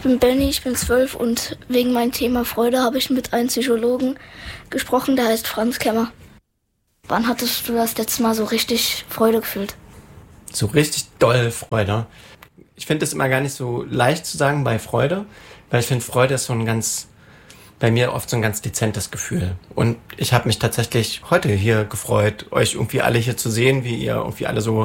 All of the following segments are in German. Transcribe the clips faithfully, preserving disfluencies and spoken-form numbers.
bin Benny, ich bin zwölf und wegen meinem Thema Freude habe ich mit einem Psychologen gesprochen, der heißt Franz Kemmer. Wann hattest du das letzte Mal so richtig Freude gefühlt? So richtig doll Freude. Ich finde es immer gar nicht so leicht zu sagen bei Freude, weil ich finde, Freude ist so ein ganz, bei mir oft so ein ganz dezentes Gefühl. Und ich habe mich tatsächlich heute hier gefreut, euch irgendwie alle hier zu sehen, wie ihr irgendwie alle so,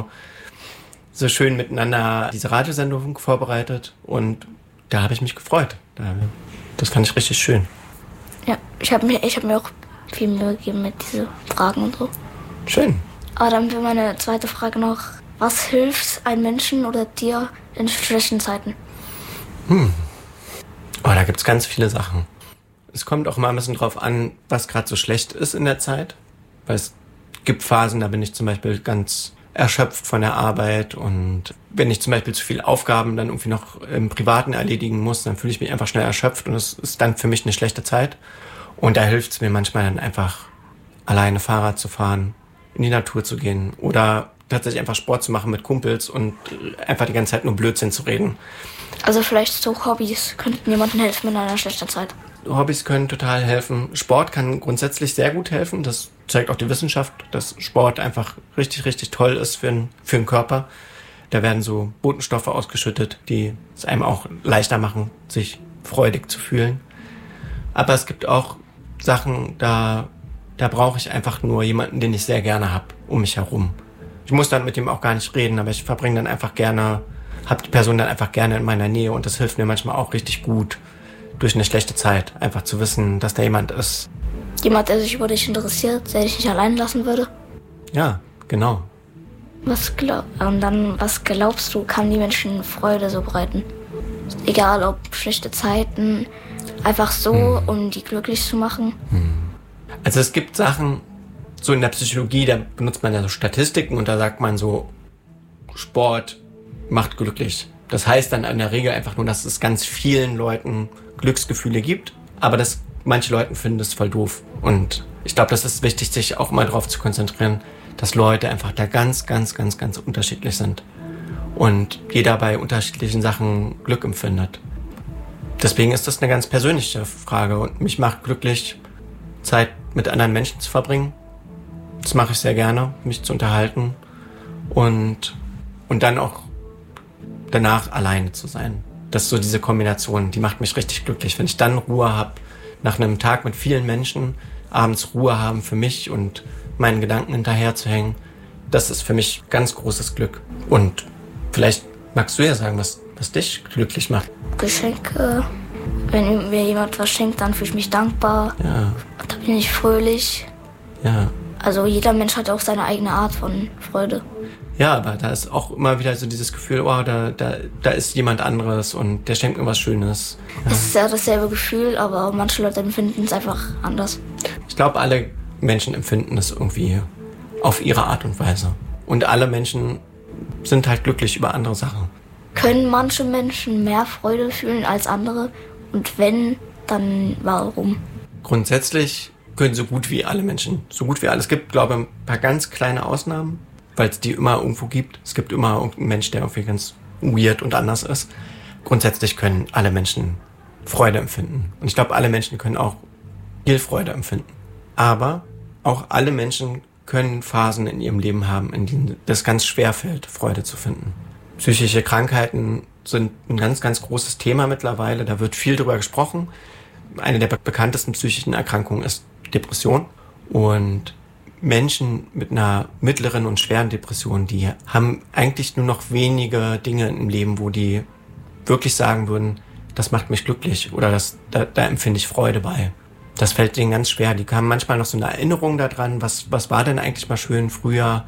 so schön miteinander diese Radiosendung vorbereitet. Und da habe ich mich gefreut. Das fand ich richtig schön. Ja, ich habe mir, ich hab mir auch viel Mühe gegeben mit diesen Fragen und so. Schön. Aber dann wäre meine zweite Frage noch, was hilft einem Menschen oder dir in schlechten Zeiten? Hm. Oh, da gibt's ganz viele Sachen. Es kommt auch mal ein bisschen drauf an, was gerade so schlecht ist in der Zeit. Weil es gibt Phasen, da bin ich zum Beispiel ganz erschöpft von der Arbeit. Und wenn ich zum Beispiel zu viele Aufgaben dann irgendwie noch im Privaten erledigen muss, dann fühle ich mich einfach schnell erschöpft. Und es ist dann für mich eine schlechte Zeit. Und da hilft es mir manchmal dann einfach, alleine Fahrrad zu fahren, in die Natur zu gehen oder tatsächlich einfach Sport zu machen mit Kumpels und einfach die ganze Zeit nur Blödsinn zu reden. Also vielleicht so Hobbys könnten jemandem helfen in einer schlechten Zeit. Hobbys können total helfen. Sport kann grundsätzlich sehr gut helfen. Das zeigt auch die Wissenschaft, dass Sport einfach richtig, richtig toll ist für den, für den Körper. Da werden so Botenstoffe ausgeschüttet, die es einem auch leichter machen, sich freudig zu fühlen. Aber es gibt auch Sachen, da, da brauche ich einfach nur jemanden, den ich sehr gerne habe, um mich herum. Ich muss dann mit dem auch gar nicht reden, aber ich verbringe dann einfach gerne, habe die Person dann einfach gerne in meiner Nähe und das hilft mir manchmal auch richtig gut durch eine schlechte Zeit, einfach zu wissen, dass da jemand ist. Jemand, der sich über dich interessiert, der dich nicht allein lassen würde? Ja, genau. Was glaub, und dann, was glaubst du, kann die Menschen Freude so bereiten? Egal ob schlechte Zeiten, einfach so, hm. um die glücklich zu machen. Hm. Also es gibt Sachen, so in der Psychologie, da benutzt man ja so Statistiken und da sagt man so, Sport macht glücklich. Das heißt dann in der Regel einfach nur, dass es ganz vielen Leuten Glücksgefühle gibt, aber dass manche Leute finden das voll doof. Und ich glaube, das ist wichtig, sich auch mal darauf zu konzentrieren, dass Leute einfach da ganz, ganz, ganz, ganz unterschiedlich sind. Und jeder bei unterschiedlichen Sachen Glück empfindet. Deswegen ist das eine ganz persönliche Frage und mich macht glücklich, Zeit mit anderen Menschen zu verbringen. Das mache ich sehr gerne, mich zu unterhalten und, und dann auch danach alleine zu sein. Das ist so diese Kombination, die macht mich richtig glücklich. Wenn ich dann Ruhe habe, nach einem Tag mit vielen Menschen, abends Ruhe haben für mich und meinen Gedanken hinterher zu hängen, das ist für mich ganz großes Glück. Und vielleicht magst du ja sagen, was, was dich glücklich macht. Geschenke. Wenn mir jemand was schenkt, dann fühle ich mich dankbar. Ja. Da bin ich fröhlich. Ja. Also jeder Mensch hat auch seine eigene Art von Freude. Ja, aber da ist auch immer wieder so dieses Gefühl, oh, da, da, da ist jemand anderes und der schenkt mir was Schönes. Ja. Es ist ja dasselbe Gefühl, aber manche Leute empfinden es einfach anders. Ich glaube, alle Menschen empfinden es irgendwie auf ihre Art und Weise. Und alle Menschen sind halt glücklich über andere Sachen. Können manche Menschen mehr Freude fühlen als andere? Und wenn, dann warum? Grundsätzlich können so gut wie alle Menschen, so gut wie alle. Es gibt, glaube ich, ein paar ganz kleine Ausnahmen, weil es die immer irgendwo gibt. Es gibt immer irgendeinen Mensch, der irgendwie ganz weird und anders ist. Grundsätzlich können alle Menschen Freude empfinden. Und ich glaube, alle Menschen können auch viel Freude empfinden. Aber auch alle Menschen können Phasen in ihrem Leben haben, in denen es ganz schwer fällt, Freude zu finden. Psychische Krankheiten sind ein ganz, ganz großes Thema mittlerweile. Da wird viel drüber gesprochen. Eine der bekanntesten psychischen Erkrankungen ist Depression. Und Menschen mit einer mittleren und schweren Depression, die haben eigentlich nur noch wenige Dinge im Leben, wo die wirklich sagen würden, das macht mich glücklich oder das, da, da empfinde ich Freude bei. Das fällt denen ganz schwer. Die haben manchmal noch so eine Erinnerung daran, was, was war denn eigentlich mal schön früher.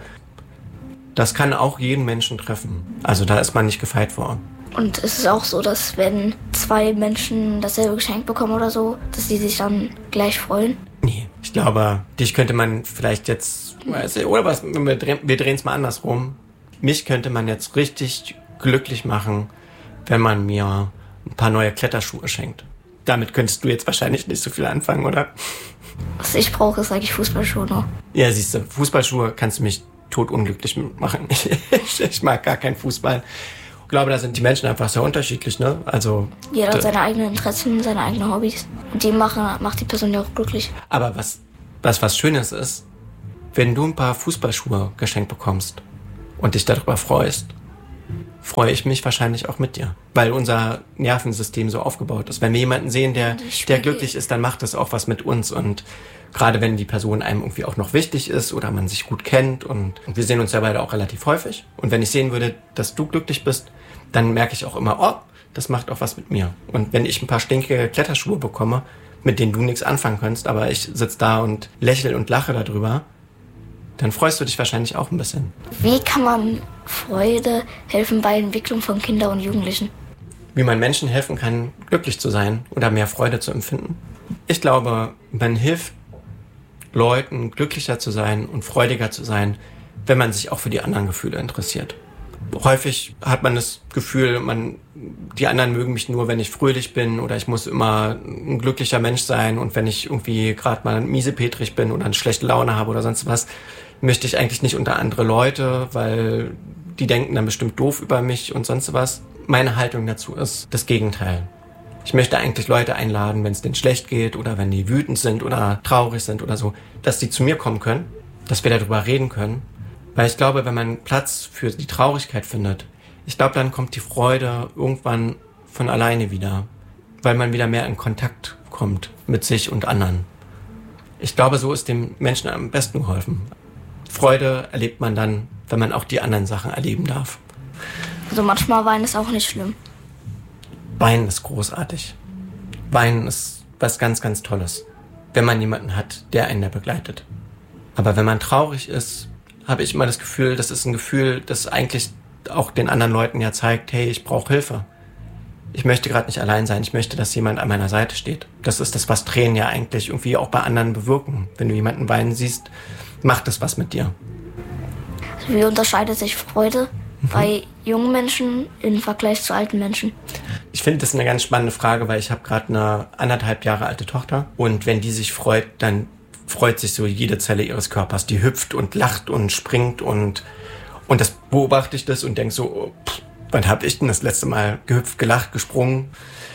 Das kann auch jeden Menschen treffen. Also da ist man nicht gefeit vor. Und ist es auch so, dass wenn zwei Menschen dasselbe Geschenk bekommen oder so, dass die sich dann gleich freuen? Nee, ich glaube, dich könnte man vielleicht jetzt, oder was, wir drehen es mal andersrum. Mich könnte man jetzt richtig glücklich machen, wenn man mir ein paar neue Kletterschuhe schenkt. Damit könntest du jetzt wahrscheinlich nicht so viel anfangen, oder? Was ich brauche, ist eigentlich Fußballschuhe noch. Ja, siehst du, Fußballschuhe kannst du mich totunglücklich machen. Ich mag gar keinen Fußball. glaube, da sind die Menschen einfach sehr unterschiedlich, ne? Also jeder hat seine eigenen Interessen, seine eigenen Hobbys. Und die machen, macht die Person ja auch glücklich. Aber was, was, was Schönes ist, wenn du ein paar Fußballschuhe geschenkt bekommst und dich darüber freust, freue ich mich wahrscheinlich auch mit dir. Weil unser Nervensystem so aufgebaut ist. Wenn wir jemanden sehen, der, der glücklich ist, dann macht das auch was mit uns. Und gerade wenn die Person einem irgendwie auch noch wichtig ist oder man sich gut kennt und, und wir sehen uns ja beide auch relativ häufig. Und wenn ich sehen würde, dass du glücklich bist, dann merke ich auch immer, oh, das macht auch was mit mir. Und wenn ich ein paar stinkige Kletterschuhe bekomme, mit denen du nichts anfangen kannst, aber ich sitze da und lächle und lache darüber, dann freust du dich wahrscheinlich auch ein bisschen. Wie kann man Freude helfen bei der Entwicklung von Kindern und Jugendlichen? Wie man Menschen helfen kann, glücklich zu sein oder mehr Freude zu empfinden? Ich glaube, man hilft Leuten, glücklicher zu sein und freudiger zu sein, wenn man sich auch für die anderen Gefühle interessiert. Häufig hat man das Gefühl, man, die anderen mögen mich nur, wenn ich fröhlich bin oder ich muss immer ein glücklicher Mensch sein und wenn ich irgendwie gerade mal miesepetrig bin oder eine schlechte Laune habe oder sonst was, möchte ich eigentlich nicht unter andere Leute, weil die denken dann bestimmt doof über mich und sonst was. Meine Haltung dazu ist das Gegenteil. Ich möchte eigentlich Leute einladen, wenn es denen schlecht geht oder wenn die wütend sind oder traurig sind oder so, dass die zu mir kommen können, dass wir darüber reden können. Weil ich glaube, wenn man Platz für die Traurigkeit findet, ich glaube, dann kommt die Freude irgendwann von alleine wieder, weil man wieder mehr in Kontakt kommt mit sich und anderen. Ich glaube, so ist dem Menschen am besten geholfen. Freude erlebt man dann, wenn man auch die anderen Sachen erleben darf. Also manchmal weinen ist auch nicht schlimm. Weinen ist großartig. Weinen ist was ganz, ganz Tolles, wenn man jemanden hat, der einen da begleitet. Aber wenn man traurig ist, habe ich immer das Gefühl, das ist ein Gefühl, das eigentlich auch den anderen Leuten ja zeigt, hey, ich brauche Hilfe. Ich möchte gerade nicht allein sein, ich möchte, dass jemand an meiner Seite steht. Das ist das, was Tränen ja eigentlich irgendwie auch bei anderen bewirken. Wenn du jemanden weinen siehst, macht das was mit dir. Also wie unterscheidet sich Freude mhm. bei jungen Menschen im Vergleich zu alten Menschen? Ich finde, das ist eine ganz spannende Frage, weil ich habe gerade eine anderthalb Jahre alte Tochter und wenn die sich freut, dann freut sich so jede Zelle ihres Körpers. Die hüpft und lacht und springt und, und das beobachte ich das und denke so, oh, pff, wann habe ich denn das letzte Mal gehüpft, gelacht, gesprungen?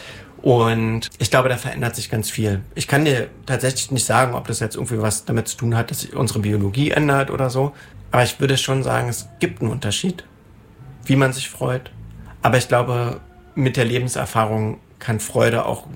Und ich glaube, da verändert sich ganz viel. Ich kann dir tatsächlich nicht sagen, ob das jetzt irgendwie was damit zu tun hat, dass sich unsere Biologie ändert oder so. Aber ich würde schon sagen, es gibt einen Unterschied, wie man sich freut. Aber ich glaube, mit der Lebenserfahrung kann Freude auch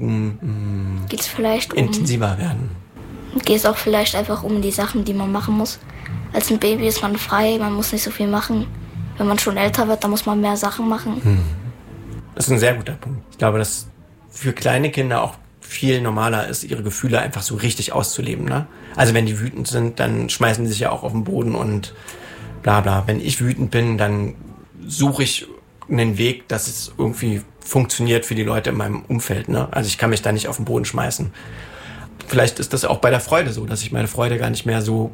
mm, Geht's vielleicht um, intensiver werden. Geht es auch vielleicht einfach um die Sachen, die man machen muss. Als ein Baby ist man frei, man muss nicht so viel machen. Wenn man schon älter wird, dann muss man mehr Sachen machen. Hm. Das ist ein sehr guter Punkt. Ich glaube, dass für kleine Kinder auch viel normaler ist, ihre Gefühle einfach so richtig auszuleben. Ne? Also wenn die wütend sind, dann schmeißen die sich ja auch auf den Boden und bla bla. Wenn ich wütend bin, dann suche ich einen Weg, dass es irgendwie funktioniert für die Leute in meinem Umfeld. Ne? Also ich kann mich da nicht auf den Boden schmeißen. Vielleicht ist das auch bei der Freude so, dass ich meine Freude gar nicht mehr so,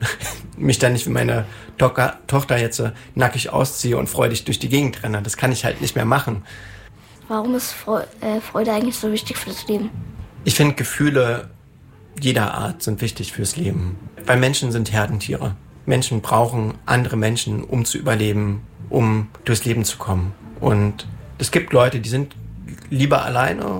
mich dann nicht wie meine to- Tochter jetzt äh, nackig ausziehe und freudig durch die Gegend renne. Das kann ich halt nicht mehr machen. Warum ist Freude, äh, Freude eigentlich so wichtig für das Leben? Ich finde, Gefühle jeder Art sind wichtig fürs Leben. Weil Menschen sind Herdentiere. Menschen brauchen andere Menschen, um zu überleben, um durchs Leben zu kommen. Und es gibt Leute, die sind lieber alleine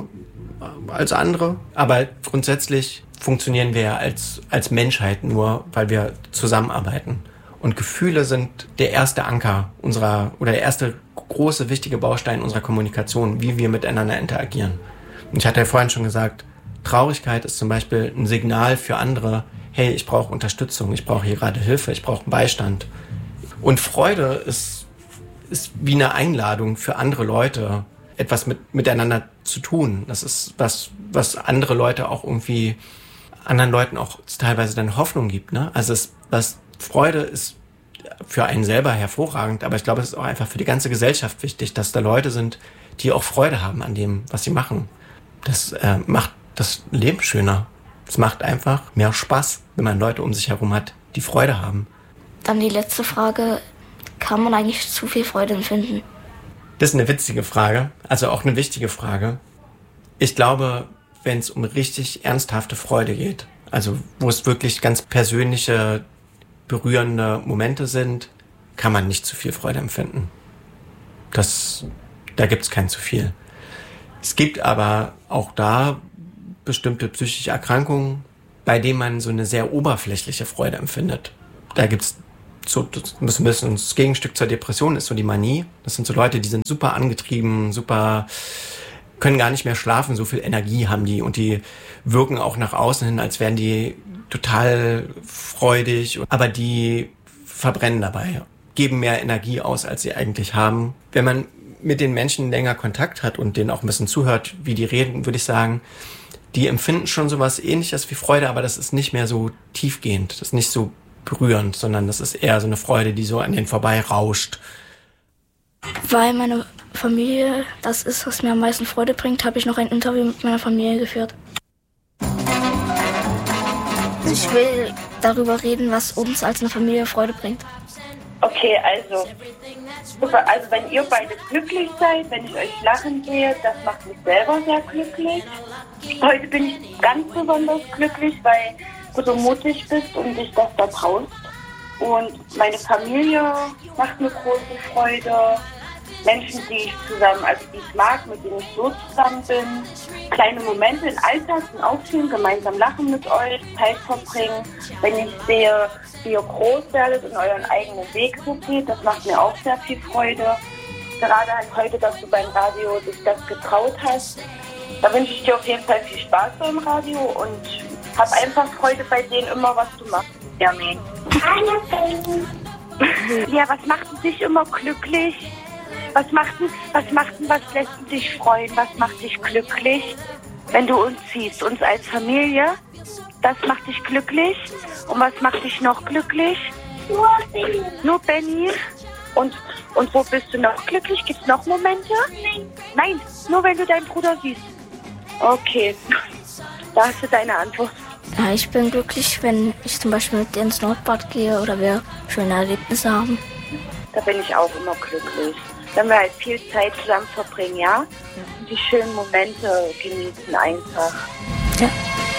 als andere, aber grundsätzlich funktionieren wir ja als, als Menschheit nur, weil wir zusammenarbeiten. Und Gefühle sind der erste Anker unserer, oder der erste große, wichtige Baustein unserer Kommunikation, wie wir miteinander interagieren. Und ich hatte ja vorhin schon gesagt, Traurigkeit ist zum Beispiel ein Signal für andere, hey, ich brauche Unterstützung, ich brauche hier gerade Hilfe, ich brauche Beistand. Und Freude ist, ist wie eine Einladung für andere Leute, etwas mit, miteinander zu tun. Das ist was, was andere Leute auch irgendwie, anderen Leuten auch teilweise dann Hoffnung gibt. Ne? Also es, was Freude ist für einen selber hervorragend, aber ich glaube, es ist auch einfach für die ganze Gesellschaft wichtig, dass da Leute sind, die auch Freude haben an dem, was sie machen. Das äh, macht das Leben schöner. Es macht einfach mehr Spaß, wenn man Leute um sich herum hat, die Freude haben. Dann die letzte Frage, kann man eigentlich zu viel Freude empfinden? Das ist eine witzige Frage, also auch eine wichtige Frage. Ich glaube, wenn es um richtig ernsthafte Freude geht, also wo es wirklich ganz persönliche, berührende Momente sind, kann man nicht zu viel Freude empfinden. Das, da gibt's kein zu viel. Es gibt aber auch da bestimmte psychische Erkrankungen, bei denen man so eine sehr oberflächliche Freude empfindet. Da gibt's so, das müssen das Gegenstück zur Depression ist so die Manie. Das sind so Leute, die sind super angetrieben, super, können gar nicht mehr schlafen, so viel Energie haben die und die wirken auch nach außen hin, als wären die total freudig, aber die verbrennen dabei, geben mehr Energie aus, als sie eigentlich haben. Wenn man mit den Menschen länger Kontakt hat und denen auch ein bisschen zuhört, wie die reden, würde ich sagen, die empfinden schon sowas Ähnliches wie Freude, aber das ist nicht mehr so tiefgehend, das ist nicht so berührend, sondern das ist eher so eine Freude, die so an denen vorbei rauscht. Weil meine Familie das ist, was mir am meisten Freude bringt, habe ich noch ein Interview mit meiner Familie geführt. Ich will darüber reden, was uns als eine Familie Freude bringt. Okay, also, super, also wenn ihr beide glücklich seid, wenn ich euch lachen sehe, das macht mich selber sehr glücklich. Heute bin ich ganz besonders glücklich, weil du so mutig bist und dich das da traust. Und meine Familie macht mir große Freude. Menschen, die ich zusammen, also die ich mag, mit denen ich so zusammen bin. Kleine Momente im Alltag sind auch schön, gemeinsam lachen mit euch, Zeit verbringen. Wenn ich sehe, wie ihr groß werdet und euren eigenen Weg so geht, das macht mir auch sehr viel Freude. Gerade halt heute, dass du beim Radio dich das getraut hast. Da wünsche ich dir auf jeden Fall viel Spaß beim Radio und hab einfach Freude bei denen immer, was du machst. Ja, nee. Ja, was macht dich immer glücklich? Was macht, was macht, was lässt dich freuen? Was macht dich glücklich, wenn du uns siehst, uns als Familie? Das macht dich glücklich. Und was macht dich noch glücklich? Nur Benny. Nur Benny. Und, und wo bist du noch glücklich? Gibt es noch Momente? Nein. Nein, nur wenn du deinen Bruder siehst. Okay, da hast du deine Antwort. Ja, ich bin glücklich, wenn ich zum Beispiel mit dir ins Nordbad gehe oder wir schöne Erlebnisse haben. Da bin ich auch immer glücklich. Wenn wir halt viel Zeit zusammen verbringen, ja? Und die schönen Momente genießen einfach. Ja.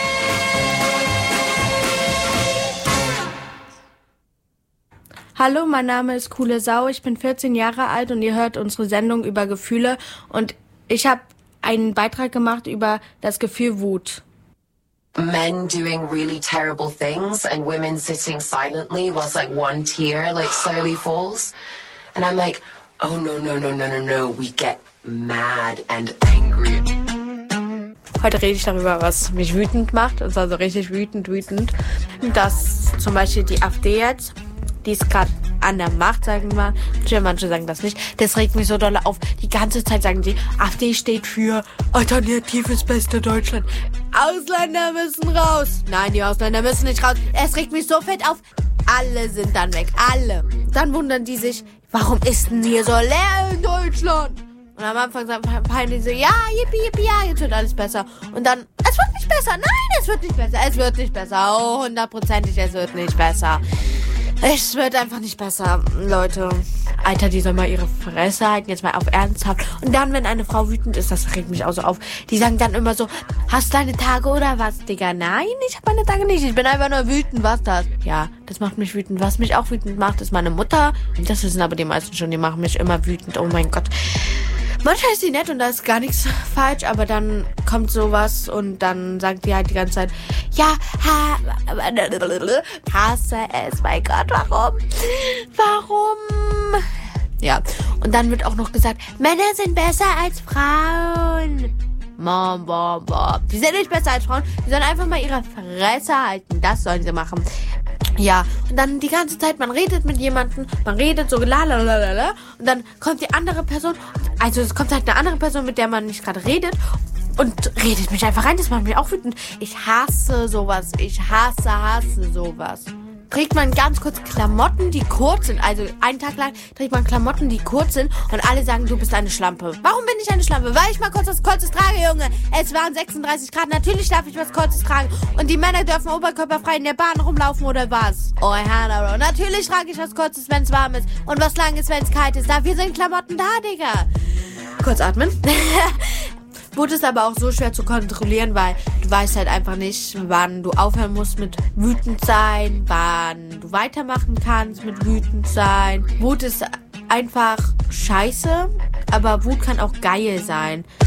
Hallo, mein Name ist Coole Sau, ich bin vierzehn Jahre alt und ihr hört unsere Sendung über Gefühle und ich habe einen Beitrag gemacht über das Gefühl Wut. Men doing really terrible things and women sitting silently whilst like one tear like slowly falls. And I'm like, oh no, no, no, no, no, no, we get mad and angry. Heute rede ich darüber, was mich wütend macht, und zwar so richtig wütend, wütend. Dass zum Beispiel die AfD jetzt, die ist gerade an der Macht, sagen wir mal. Manche sagen das nicht. Das regt mich so doll auf. Die ganze Zeit sagen die, AfD steht für alternatives beste Deutschland. Ausländer müssen raus. Nein, die Ausländer müssen nicht raus. Es regt mich so fett auf. Alle sind dann weg. Alle. Dann wundern die sich, warum ist denn hier so leer in Deutschland? Und am Anfang sagen die so, ja, yippie, yippie, ja, jetzt wird alles besser. Und dann, es wird nicht besser. Nein, es wird nicht besser. Es wird nicht besser. Oh, hundertprozentig, es wird nicht besser. Es wird einfach nicht besser, Leute. Alter, die soll mal ihre Fresse halten, jetzt mal auf ernsthaft. Und dann, wenn eine Frau wütend ist, das regt mich auch so auf. Die sagen dann immer so, hast du deine Tage oder was, Digga? Nein, ich hab meine Tage nicht. Ich bin einfach nur wütend, was das? Ja, das macht mich wütend. Was mich auch wütend macht, ist meine Mutter. Das wissen aber die meisten schon, die machen mich immer wütend. Oh mein Gott. Manchmal ist sie nett und da ist gar nichts falsch, aber dann kommt sowas und dann sagt die halt die ganze Zeit, ja, ha, hasse es, mein Gott, warum? Warum? Ja, und dann wird auch noch gesagt, Männer sind besser als Frauen. Mom, bom, bom. Die sind nicht besser als Frauen, die sollen einfach mal ihre Fresse halten, das sollen sie machen. Ja, und dann die ganze Zeit, man redet mit jemandem, man redet so la la la la la und dann kommt die andere Person, also es kommt halt eine andere Person, mit der man nicht gerade redet und redet mich einfach rein, das macht mich auch wütend. Ich hasse sowas, ich hasse, hasse sowas. Trägt man ganz kurz Klamotten, die kurz sind, also einen Tag lang trägt man Klamotten, die kurz sind und alle sagen, du bist eine Schlampe. Warum bin ich eine Schlampe? Weil ich mal kurz was Kurzes trage, Junge. Es waren sechsunddreißig Grad, natürlich darf ich was Kurzes tragen. Und die Männer dürfen oberkörperfrei in der Bahn rumlaufen oder was? Oh, Hannah, Bro. Natürlich trage ich was Kurzes, wenn es warm ist und was Langes, wenn es kalt ist. Dafür sind Klamotten da, Digga. Kurz atmen. Wut ist aber auch so schwer zu kontrollieren, weil du weißt halt einfach nicht, wann du aufhören musst mit wütend sein, wann du weitermachen kannst mit wütend sein. Wut ist einfach scheiße, aber Wut kann auch geil sein.